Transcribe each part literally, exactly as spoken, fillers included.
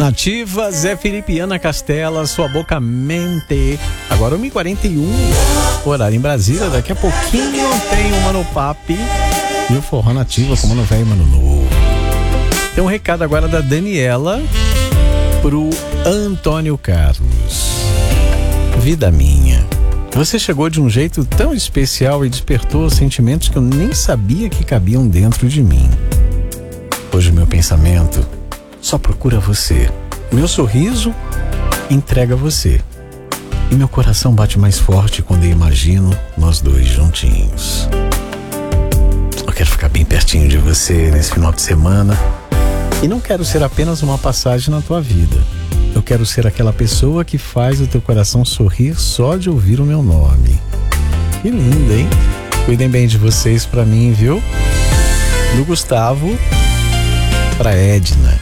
Nativa, Zé Felipe e Ana Castela, Sua Boca Mente. Agora uma e quarenta e um, horário em Brasília. Daqui a pouquinho tem o Mano Papi e o Forró Nativa com Mano Velho e Mano Novo. Tem um recado agora da Daniela pro Antônio Carlos. Vida minha, você chegou de um jeito tão especial e despertou sentimentos que eu nem sabia que cabiam dentro de mim. Hoje meu pensamento só procura você. Meu sorriso entrega você. E meu coração bate mais forte quando eu imagino nós dois juntinhos. Eu quero ficar bem pertinho de você nesse final de semana. E não quero ser apenas uma passagem na tua vida. Eu quero ser aquela pessoa que faz o teu coração sorrir só de ouvir o meu nome. Que lindo, hein? Cuidem bem de vocês pra mim, viu? Do Gustavo pra Edna.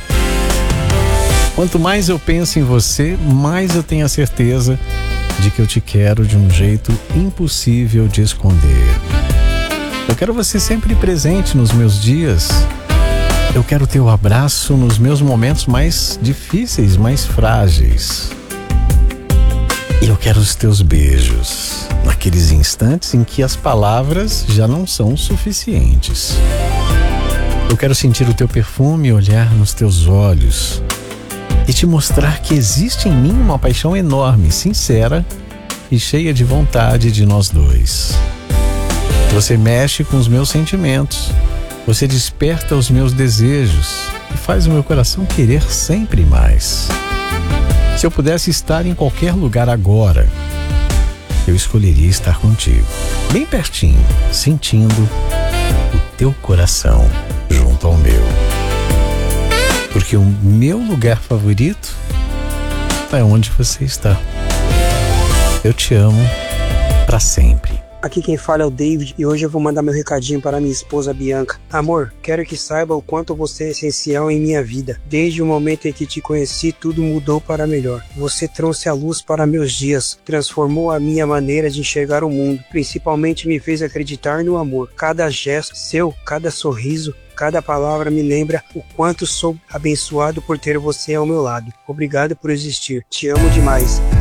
Quanto mais eu penso em você, mais eu tenho a certeza de que eu te quero de um jeito impossível de esconder. Eu quero você sempre presente nos meus dias. Eu quero teu abraço nos meus momentos mais difíceis, mais frágeis. E eu quero os teus beijos, naqueles instantes em que as palavras já não são suficientes. Eu quero sentir o teu perfume e olhar nos teus olhos e te mostrar que existe em mim uma paixão enorme, sincera e cheia de vontade de nós dois. Você mexe com os meus sentimentos, você desperta os meus desejos e faz o meu coração querer sempre mais. Se eu pudesse estar em qualquer lugar agora, eu escolheria estar contigo, bem pertinho, sentindo o teu coração junto ao meu. Porque o meu lugar favorito é onde você está. Eu te amo pra sempre. Aqui quem fala é o David e hoje eu vou mandar meu recadinho para minha esposa Bianca. Amor, quero que saiba o quanto você é essencial em minha vida. Desde o momento em que te conheci, tudo mudou para melhor. Você trouxe a luz para meus dias, transformou a minha maneira de enxergar o mundo, principalmente me fez acreditar no amor. Cada gesto seu, cada sorriso, cada palavra me lembra o quanto sou abençoado por ter você ao meu lado. Obrigado por existir. Te amo demais.